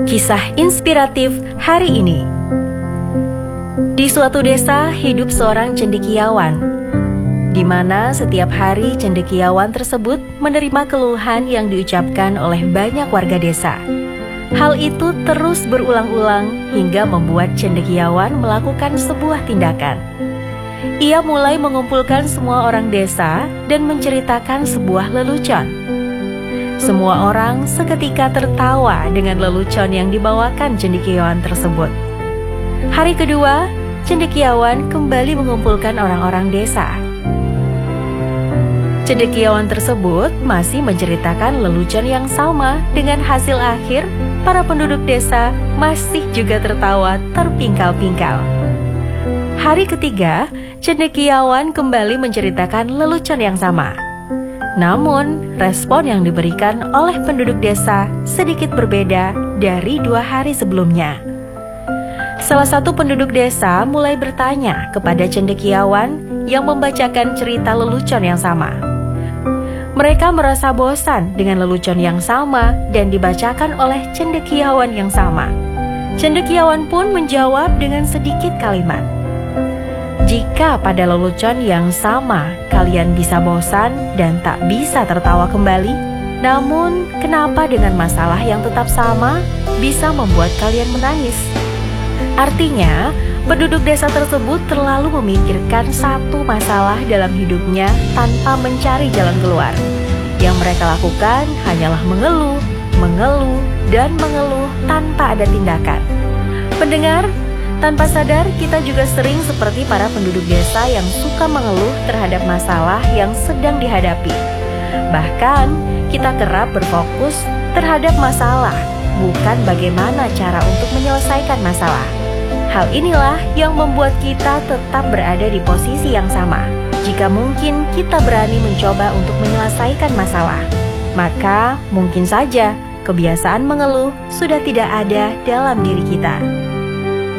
Kisah inspiratif hari ini. Di suatu desa hidup seorang cendekiawan, di mana setiap hari cendekiawan tersebut menerima keluhan yang diucapkan oleh banyak warga desa. Hal itu terus berulang-ulang hingga membuat cendekiawan melakukan sebuah tindakan. Ia mulai mengumpulkan semua orang desa dan menceritakan sebuah lelucon. Semua orang seketika tertawa dengan lelucon yang dibawakan cendekiawan tersebut. Hari kedua, cendekiawan kembali mengumpulkan orang-orang desa. Cendekiawan tersebut masih menceritakan lelucon yang sama, dengan hasil akhir para penduduk desa masih juga tertawa terpingkal-pingkal. Hari ketiga, cendekiawan kembali menceritakan lelucon yang sama. Namun, respon yang diberikan oleh penduduk desa sedikit berbeda dari 2 hari sebelumnya. Salah satu penduduk desa mulai bertanya kepada cendekiawan yang membacakan cerita lelucon yang sama. Mereka merasa bosan dengan lelucon yang sama dan dibacakan oleh cendekiawan yang sama. Cendekiawan pun menjawab dengan sedikit kalimat. Jika pada lelucon yang sama kalian bisa bosan dan tak bisa tertawa kembali, namun kenapa dengan masalah yang tetap sama bisa membuat kalian menangis? Artinya, penduduk desa tersebut terlalu memikirkan satu masalah dalam hidupnya tanpa mencari jalan keluar. Yang mereka lakukan hanyalah mengeluh, dan mengeluh tanpa ada tindakan. Pendengar, tanpa sadar kita juga sering seperti para penduduk desa yang suka mengeluh terhadap masalah yang sedang dihadapi. Bahkan kita kerap berfokus terhadap masalah, bukan bagaimana cara untuk menyelesaikan masalah. Hal inilah yang membuat kita tetap berada di posisi yang sama. Jika mungkin kita berani mencoba untuk menyelesaikan masalah, maka mungkin saja kebiasaan mengeluh sudah tidak ada dalam diri kita.